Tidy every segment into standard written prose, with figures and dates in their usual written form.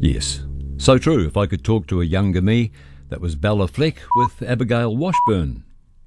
Yes, so true. If I could talk to a younger me, that was Bella Fleck with Abigail Washburn.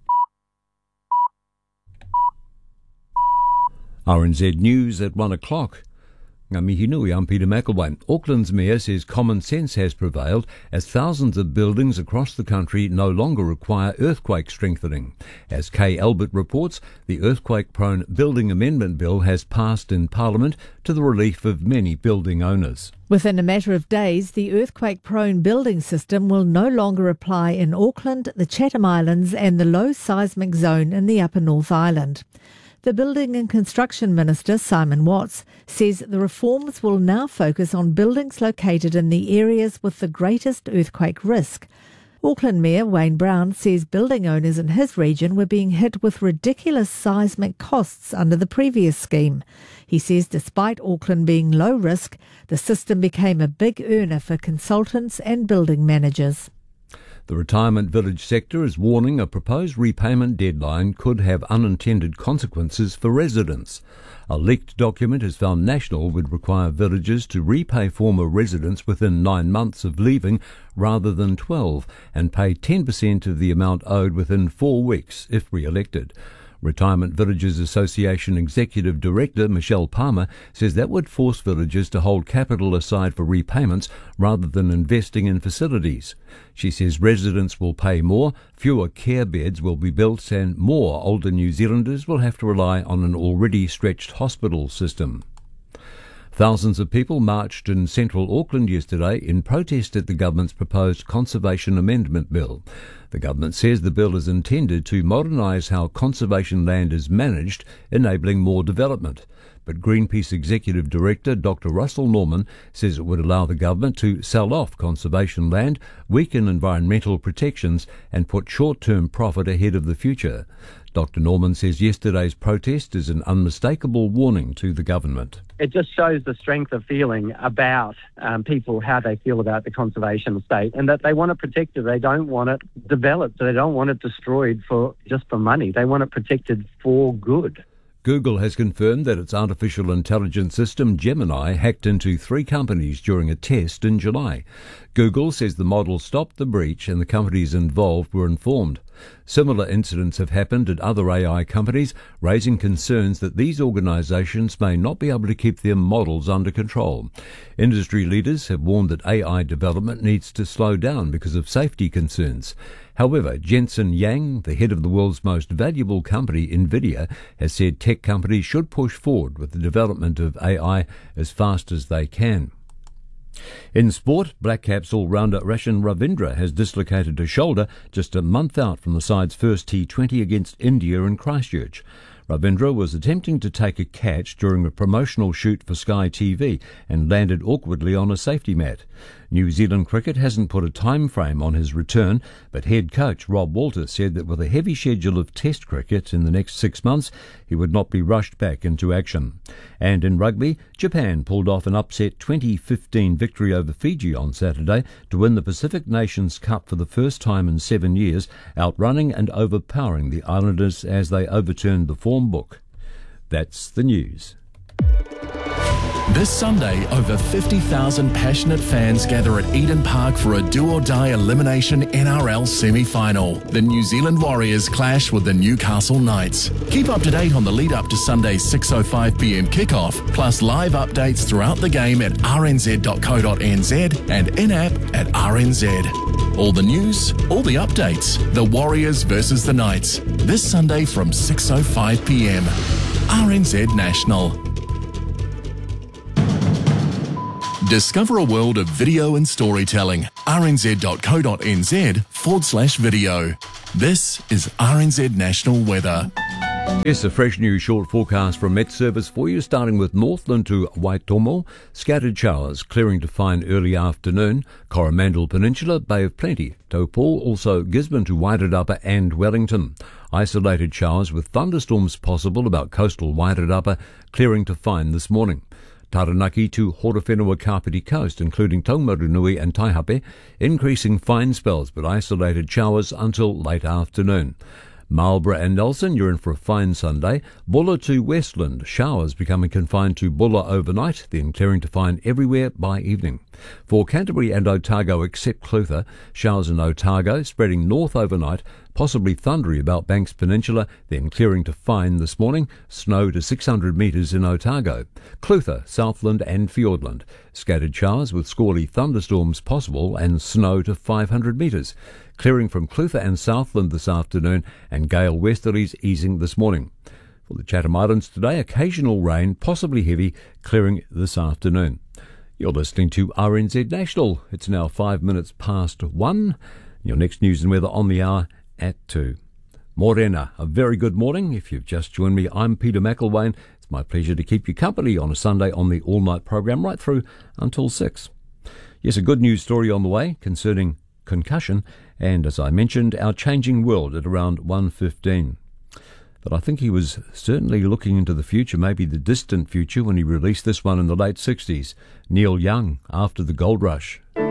RNZ News at 1 o'clock. Ngā mihi nui, I'm Peter McElwain. Auckland's mayor says common sense has prevailed as thousands of buildings across the country no longer require earthquake strengthening. As Kay Albert reports, the earthquake-prone Building Amendment Bill has passed in Parliament to the relief of many building owners. Within a matter of days, the earthquake-prone building system will no longer apply in Auckland, the Chatham Islands and the low seismic zone in the Upper North Island. The Building and Construction Minister, Simon Watts, says the reforms will now focus on buildings located in the areas with the greatest earthquake risk. Auckland Mayor Wayne Brown says building owners in his region were being hit with ridiculous seismic costs under the previous scheme. He says despite Auckland being low risk, the system became a big earner for consultants and building managers. The retirement village sector is warning a proposed repayment deadline could have unintended consequences for residents. A leaked document has found National would require villages to repay former residents within 9 months of leaving rather than 12 and pay 10% of the amount owed within 4 weeks if re-elected. Retirement Villages Association Executive Director Michelle Palmer says that would force villages to hold capital aside for repayments rather than investing in facilities. She says residents will pay more, fewer care beds will be built and more older New Zealanders will have to rely on an already stretched hospital system. Thousands of people marched in central Auckland yesterday in protest at the government's proposed Conservation Amendment Bill. The government says the bill is intended to modernise how conservation land is managed, enabling more development. But Greenpeace Executive Director Dr Russell Norman says it would allow the government to sell off conservation land, weaken environmental protections and put short-term profit ahead of the future. Dr Norman says yesterday's protest is an unmistakable warning to the government. It just shows the strength of feeling about people, how they feel about the conservation estate, and that they want to protect it. They don't want it developed. They don't want it destroyed just for money. They want it protected for good. Google has confirmed that its artificial intelligence system Gemini hacked into 3 companies during a test in July. Google says the model stopped the breach and the companies involved were informed. Similar incidents have happened at other AI companies, raising concerns that these organisations may not be able to keep their models under control. Industry leaders have warned that AI development needs to slow down because of safety concerns. However, Jensen Yang, the head of the world's most valuable company, NVIDIA, has said tech companies should push forward with the development of AI as fast as they can. In sport, Black Caps all-rounder Rachin Ravindra has dislocated a shoulder just a month out from the side's first T20 against India in Christchurch. Ravindra was attempting to take a catch during a promotional shoot for Sky TV and landed awkwardly on a safety mat. New Zealand Cricket hasn't put a time frame on his return, but head coach Rob Walter said that with a heavy schedule of Test cricket in the next 6 months, he would not be rushed back into action. And in rugby, Japan pulled off an upset 2015 victory over Fiji on Saturday to win the Pacific Nations Cup for the first time in 7 years, outrunning and overpowering the Islanders as they overturned the form book. That's the news. This Sunday, over 50,000 passionate fans gather at Eden Park for a do-or-die elimination NRL semi-final. The New Zealand Warriors clash with the Newcastle Knights. Keep up to date on the lead-up to Sunday's 6:05pm kickoff, plus live updates throughout the game at rnz.co.nz and in-app at RNZ. All the news, all the updates. The Warriors versus the Knights. This Sunday from 6:05pm. RNZ National. Discover a world of video and storytelling. rnz.co.nz/video. This is RNZ National Weather. Yes, a fresh new short forecast from Met Service for you, starting with Northland to Waitomo. Scattered showers, clearing to fine early afternoon. Coromandel Peninsula, Bay of Plenty. Taupo, also Gisborne to Wairarapa and Wellington. Isolated showers with thunderstorms possible about coastal Wairarapa, clearing to fine this morning. Taranaki to Horowhenua Kapiti Coast, including Taumarunui and Taihape, increasing fine spells but isolated showers until late afternoon. Marlborough and Nelson, you're in for a fine Sunday. Bulla to Westland, showers becoming confined to Bulla overnight, then clearing to fine everywhere by evening. For Canterbury and Otago except Clutha, showers in Otago, spreading north overnight, possibly thundery about Banks Peninsula, then clearing to fine this morning, snow to 600 metres in Otago. Clutha, Southland and Fiordland, scattered showers with squally thunderstorms possible and snow to 500 metres. Clearing from Clutha and Southland this afternoon and gale westerlies easing this morning. For the Chatham Islands today, occasional rain, possibly heavy, clearing this afternoon. You're listening to RNZ National. It's now 5 minutes past 1. Your next news and weather on the hour at 2. Morena, a very good morning. If you've just joined me, I'm Peter McElwain. It's my pleasure to keep you company on a Sunday on the all-night program right through until 6. Yes, a good news story on the way concerning concussion and, as I mentioned, our changing world at around 1:15. But I think he was certainly looking into the future, maybe the distant future, when he released this one in the late 60s. Neil Young, After the Gold Rush.